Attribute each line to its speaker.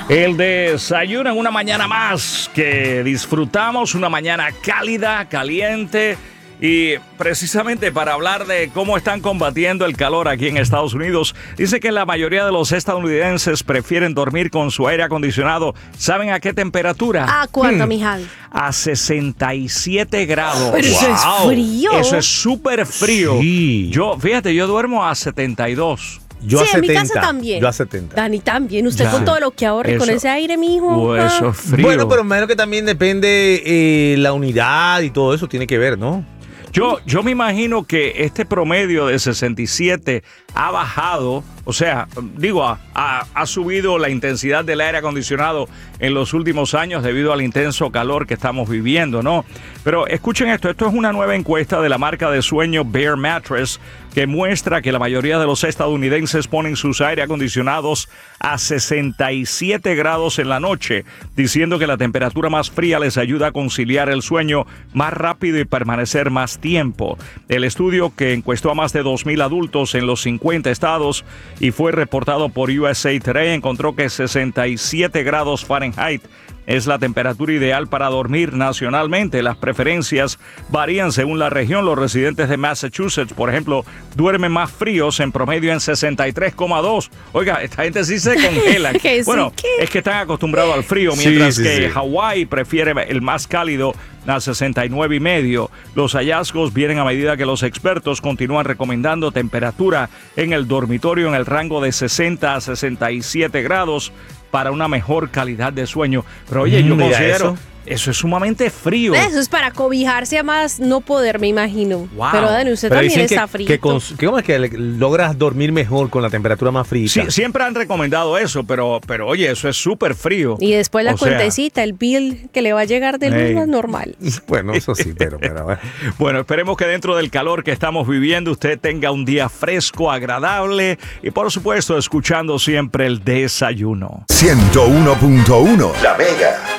Speaker 1: El desayuno en una mañana más que disfrutamos, una mañana cálida, caliente. Y precisamente para hablar de cómo están combatiendo el calor aquí en Estados Unidos, dice que la mayoría de los estadounidenses prefieren dormir con su aire acondicionado. ¿Saben a qué temperatura?
Speaker 2: ¿A cuánto, Mijal?
Speaker 1: A 67 grados.
Speaker 2: Pero eso es frío.
Speaker 1: Eso es súper frío.
Speaker 3: Sí.
Speaker 1: Yo duermo a 72.
Speaker 3: Yo
Speaker 2: Sí,
Speaker 3: a 70.
Speaker 2: en mi casa también.
Speaker 3: Yo a 70.
Speaker 2: Dani también. Usted
Speaker 1: Ya.
Speaker 2: con todo lo que ahorre con
Speaker 1: Eso.
Speaker 2: ese aire, mijo.
Speaker 1: Eso es frío.
Speaker 3: Bueno, pero me imagino que también depende la unidad y todo eso tiene que ver, ¿no?
Speaker 1: Yo me imagino que este promedio de 67 ha bajado, o sea, ha subido la intensidad del aire acondicionado en los últimos años debido al intenso calor que estamos viviendo, ¿no? Pero escuchen esto es una nueva encuesta de la marca de sueño Bear Mattress que muestra que la mayoría de los estadounidenses ponen sus aire acondicionados a 67 grados en la noche, diciendo que la temperatura más fría les ayuda a conciliar el sueño más rápido y permanecer más tiempo. El estudio, que encuestó a más de 2,000 adultos en los 50 estados y fue reportado por USA Today, encontró que 67 grados Fahrenheit es la temperatura ideal para dormir nacionalmente. Las preferencias varían según la región. Los residentes de Massachusetts, por ejemplo, duermen más fríos en promedio en 63,2. Oiga, esta gente sí se congela.
Speaker 2: ¿Qué sí,
Speaker 1: Bueno,
Speaker 2: qué?
Speaker 1: es que están acostumbrados al frío,
Speaker 3: Sí,
Speaker 1: mientras
Speaker 3: sí,
Speaker 1: que
Speaker 3: sí.
Speaker 1: Hawái prefiere el más cálido a 69,5. Los hallazgos vienen a medida que los expertos continúan recomendando temperatura en el dormitorio en el rango de 60 a 67 grados para una mejor calidad de sueño. Pero oye, yo
Speaker 3: Mira
Speaker 1: considero eso es sumamente frío.
Speaker 2: Eso es para cobijarse a más no poder, me imagino.
Speaker 1: Wow.
Speaker 2: Pero Dani, usted
Speaker 3: Pero
Speaker 2: también
Speaker 3: dicen
Speaker 2: está frío.
Speaker 3: ¿cómo es que logras dormir mejor con la temperatura más fría?
Speaker 1: Sí, siempre han recomendado eso, pero oye, eso es súper frío.
Speaker 2: Y después la
Speaker 1: O sea,
Speaker 2: cuentecita, el bill que le va a llegar de luz
Speaker 1: Ey.
Speaker 2: más normal.
Speaker 3: Bueno, eso sí, pero bueno.
Speaker 1: Bueno, esperemos que dentro del calor que estamos viviendo usted tenga un día fresco, agradable y por supuesto escuchando siempre el desayuno.
Speaker 4: 101.1 La Mega.